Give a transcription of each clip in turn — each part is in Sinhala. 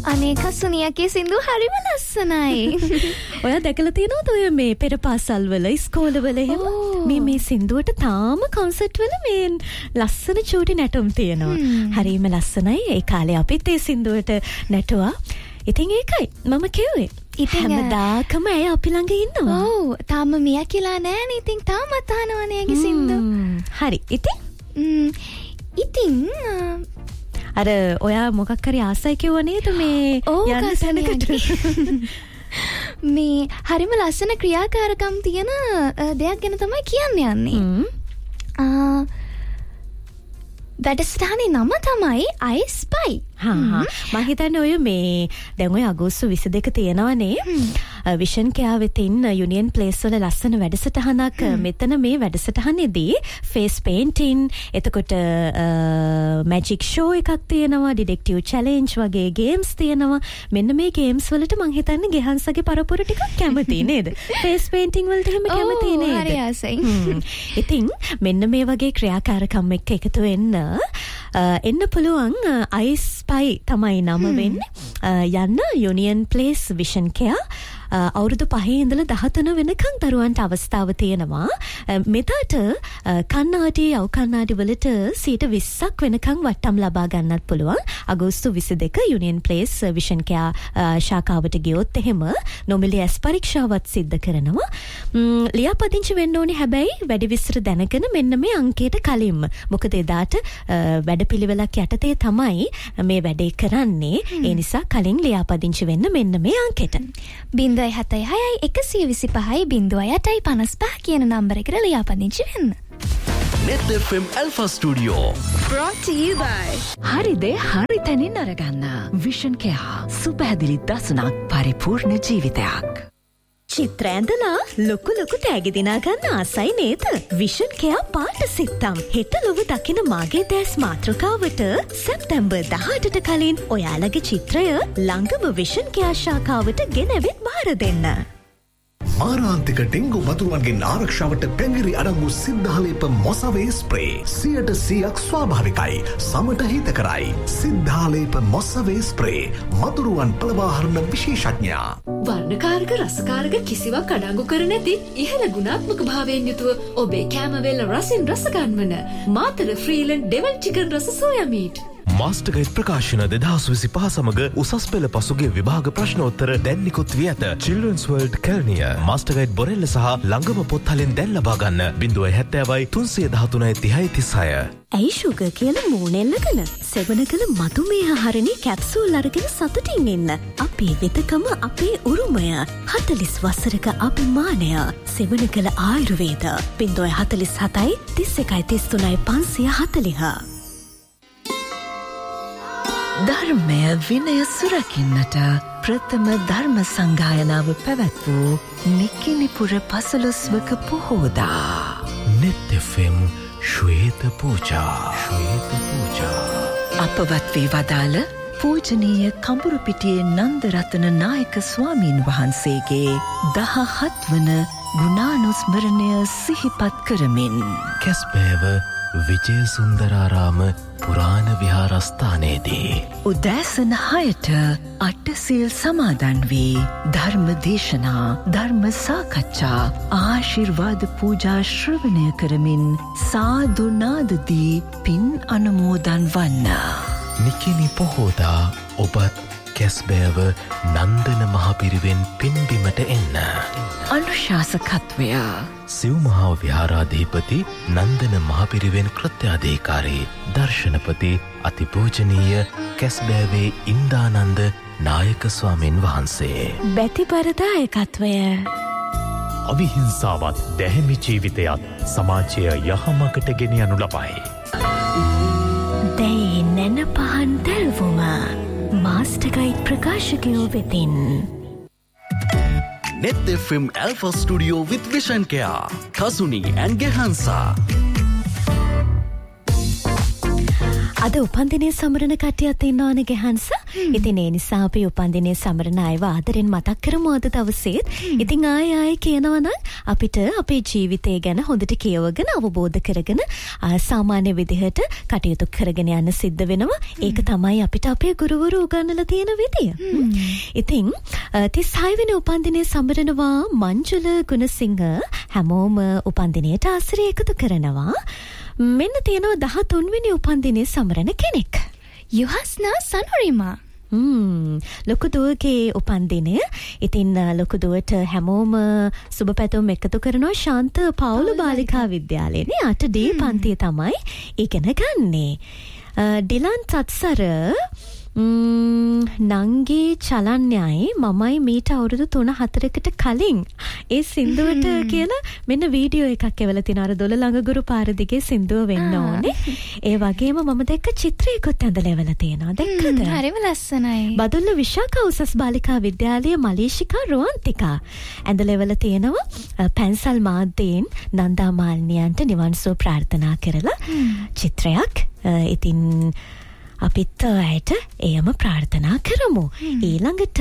අනේ කසුනියගේ සින්දු හරිම ලස්සනයි. ඔයා දැකලා තියෙනවද ඔය මේ පෙර පාසල් වල ඉස්කෝලවල එහෙම මේ සින්දුවට තාම කන්සර්ට් වල මේ ලස්සන චූටි නැටුම් තියෙනවා. හරිම ලස්සනයි. ඒ කාලේ අපිත් ඒ සින්දුවට නැටුවා. ඉතින් ඒකයි මම කිව්වේ. ඉතින් හැමදාකම ඇය අපි ළඟ ඉන්නවා. ඔව් තාම මියා කියලා නෑනේ. ඉතින් තාමත් අහනවනේ ඒගේ සින්දු. හරි. ඉතින් අර ඔයා මොකක් හරි ආසයි කිව්ව නේද මේ යන්න තැනකට? මේ හරිම ලස්සන ක්‍රියාකාරකම් තියෙන දෙයක් ගැන තමයි කියන්න යන්නේ. වැඩසටහනේ නම තමයි I Spy. මම හිතන්නේ ඔය මේ දැන් ඔය අගෝස්තු 22 තියෙනවනේ විෂන් කෙයා වෙතින් යුනියන් ප්ලේස් වල ලස්සන වැඩසටහනක් මෙතන මේ වැඩසටහනේදී ෆේස් පේන්ටින් එතකොට මැජික් ෂෝ එකක් තියෙනවා ඩිටෙක්ටිව් චැලෙන්ජ් වගේ ගේම්ස් තියෙනවා මෙන්න මේ ගේම්ස් වලට මම හිතන්නේ ගෙහන්සගේ පරපුර ටිකක් කැමති නේද ෆේස් පේන්ටින් වලට එහෙම කැමති නේද හරි ආසයි ඉතින් මෙන්න මේ වගේ ක්‍රියාකාරකම් එක්ක එකතු වෙන්න එන්න පුළුවන් I Spy තමයි නම වෙන්නේ යන්න යුනියන් ප්ලේස් විෂන් කෙයා අවුරුදු 5 ඉඳලා 13 වෙනකන් දරුවන්ට අවස්ථාව තියෙනවා මෙතට කන්නාඩි යව් කන්නාඩි වලට 20% වෙනකන් වට්ටම් ලබා ගන්නත් පුළුවන් අගෝස්තු 22 යුනියන් ප්ලේස් විෂන් කෙයා ශාඛාවට ගියොත් එහෙම නොමිලේ ඇස් පරීක්ෂාවත් සිද්ධ කරනවා ලියාපදිංචි වෙන්න ඕනේ හැබැයි වැඩි විස්තර දැනගෙන මෙන්න මේ අංකයට කලින්ම මොකද එදාට වැඩපිළිවෙලක් යටතේ තමයි මේ වැඩේ කරන්නේ ඒ නිසා කලින් ලියාපදිංචි වෙන්න මෙන්න මේ අංකෙට 076-125-0.55 කියන නම්බර එකට ලියාපදිංචි වෙන්න. Net FM Alpha Studio brought to you by හරිද හරි තැනින් අරගන්න විෂන් කෙයා සුපහැදිලි දසුණක් පරිපූර්ණ ජීවිතයක්. චිත්‍ර ඇඳලා ලොකු තෑගි දිනා ගන්න ආසයි නේද? විෂන් කෙයා පාට සිත්තම් හෙට ලොව දකින මාගේ දැස් මාතෘකාවට සැප්තැම්බර් 18ට කලින් ඔයාලගේ චිත්‍රය ළඟම විෂන් කෙයා ශාඛාවට ගෙනවිත් බාර දෙන්න. මාරාන්තික ඩෙංගු මතුරුවන්ගෙන් ආරක්ෂාවට පැංගිරි අඩංගු සිද්ධාලේප මොසවේ ස්ප්‍රේ 100% ස්වාභාවිකයි සමට හිතකරයි සිද්ධාලේප මොසවේ ස්ප්‍රේ මතුරුවන් පළවාහරණ විශේෂඥයා වර්ණකාරක රසකාරක කිසිවක් අඩංගු කර නැති ඉහළ ගුණාත්මක භාවයෙන් යුතුව ඔබේ කෑමවේල රසින් රස ගන්වන මාතර ෆ්‍රීලන්ඩ් ඩෙවල් චිකන් රස සෝයා මීට් මාස්ටර් ගයිඩ් ප්‍රකාශන 2025 සමග උසස් පෙළ පසුගිය විභාග ප්‍රශ්නෝත්තර දැන් නිකුත් වී ඇත. Children's World Kelniya master guide බොරෙල්ල සහ ළඟම පොත්හලෙන් දැන් ලබා ගන්න 070 313 3036. ඇයි ෂුගර් කියලා මූණෙල්ලගෙන සෙවණකල මధుමේහ හරණී කැප්සූල් අරගෙන සතුටින් ඉන්න. අපේ වෙතකම අපේ උරුමය. 40 වසරක අභිමානය. සෙවණකල ආයුර්වේද 047 31 33 540. ධර්මය විනය සුරකින්නට ප්‍රථම ධර්ම සංගායනාව පැවැත් වූ නිකිනිපුර පසළොස්වක පොහෝදා Net FM ශ්වේත පූජා අපවත් වී වදාළ පූජනීය කඹුරුපිටියේ නන්දරතන නායක ස්වාමීන් වහන්සේගේ 17 වන ගුණානුස්මරණය සිහිපත් කරමින් කැස්බෑව විජයසුන්දරාරාම පුරාණ විහාරස්ථානයේදී උදෑසන 6ට අටසිල් සමාදන් වී ධර්ම දේශනා ධර්ම සාකච්ඡා ආශිර්වාද පූජා ශ්‍රවණය කරමින් සාදු නාදදී පින් අනුමෝදන් වන්න. නිකිනි පොහෝදා ඔබත් කැස්බෑව නන්දන මහපිරිවෙන් පින්බිමට එන්න. අනුශාසකත්වය සිව්මහා විහාරාධිපති නන්දන මහපිරිවෙන් කෘත්‍යාධිකාරී දර්ශනපති අතිපූජනීය කැස්බෑවේ ඉන්දානන්ද නායක ස්වාමීන් වහන්සේ. බැතිපරදායකත්වය අවිහිංසාවත් දැහැමි ජීවිතයත් සමාජය යහමකට ගෙන යනු ලබයි. දැයි නැන පහන් දැල්වුම මාස්ටර් ගයිඩ් ප්‍රකාශකයෝ වෙතින් Net FM Alpha Studio with Vishan Kea, Kasuni and Gehansa. අද උපන්දිනේ සමරන කට්ටියත් ඉන්නවනේ ගැහන්ස. ඉතින් ඒ නිසා අපි උපන්දිනේ සමරන අයව ආදරෙන් මතක් කරමු අද දවසේත්. ඉතින් ආයෙ කියනවා නම් අපිට අපේ ජීවිතය ගැන හොඳට කියවගෙන අවබෝධ කරගෙන සාමාන්‍ය විදිහට කටයුතු කරගෙන යන්න සිද්ධ වෙනවා. ඒක තමයි අපිට අපේ ගුරුවරු උගන්වලා තියෙන විදිය. ඉතින් 36 වෙනි උපන්දිනේ සමරනවා මංජුල ගුණසිංහ හැමෝම උපන්දිනේට ආශ්‍රය එකතු කරනවා. මෙන්න තියෙනවා 13 වෙනි උපන්දිනේ සමරන කෙනෙක්. යුහස්නා සනුරිමා. ලොකු දුවගේ උපන්දිනය. ඉතින් ලොකු දුවට හැමෝම සුබ පැතුම් එකතු කරනවා ශාන්ත පවුල බාලිකා විද්‍යාලයේ 8D පන්තිය තමයි ඉගෙන ගන්නේ. ඩිලන් තත්සර නංගී චලන්යයි මමයි මීට අවුරුදු 3-4කට කලින් ඒ සින්දුවට කියලා මෙන්න වීඩියෝ එකක් එවලා තිනා. අර දොළ ළඟ ගුරු පාර දිගේ සින්දුව වෙන්න ඕනේ. ඒ වගේම මම දැක්ක චිත්‍රයකුත් ඇඳලා එවලා තියෙනවා. දැක්කද? හරිම ලස්සනයි. බදුල්ල විශාඛ උසස් බාලිකා විද්‍යාලයේ මලීෂිකා රුවන්තිකා ඇඳලා එවලා තියෙනවා. පැන්සල් මාධ්‍යයෙන් නන්දා මාල්නියන්ට නිවන් සුව ප්‍රාර්ථනා කරලා චිත්‍රයක්. ඉතින් අපිත් ඇයට එයම ප්‍රාර්ථනා කරමු. ඊළඟට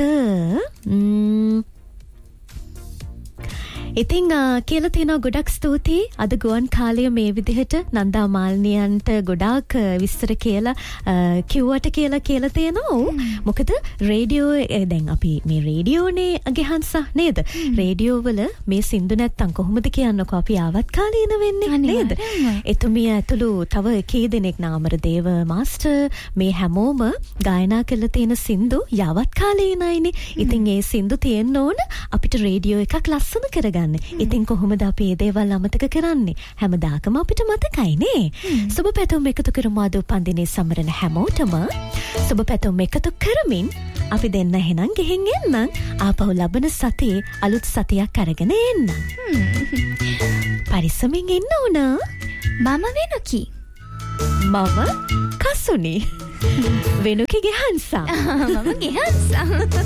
ඉතින් කියලා තියෙනවා ගොඩක් ස්තුතියි. අද ගුවන් කාලය මේ විදිහට නන්දා මාල්නියන්ට ගොඩාක් විස්තර කියලා කිව්වට කියලා තියෙනවා. මොකද රේඩියෝ දැන් අපි මේ රේඩියෝනේ අගහන්ස නේද? රේඩියෝ වල මේ සින්දු නැත්තම් කොහොමද කියන්නකෝ අපි ආවත් කාලීන වෙන්නේ නේද? එතුමිය ඇතුළු තව කී දෙනෙක් නාමරදේව මාස්ටර් මේ හැමෝම ගායනා කරලා තියෙන සින්දු යවත් කාලීනයිනේ. ඉතින් ඒ සින්දු තියෙන්න ඕන අපිට රේඩියෝ එකක් ලස්සන කරගන්න. ඉතින් කොහොමද අපි මේ දේවල් අමතක කරන්නේ? හැමදාකම අපිට මතකයි නේ. සුබ පැතුම් එකතු කරමු අද උපන්දිනේ සමරන හැමෝටම. සුබ පැතුම් එකතු කරමින් අපි දෙන්න එහෙනම් ගෙහින් එන්න. ආපහු ලබන සතියේ අලුත් සතියක් අරගෙන එන්න. පරිස්සමින් ඉන්න ඕන. මම වෙනුකි. මම කසුනි. වෙනුකි ගෙහන්සා. මම ගෙහන්සා.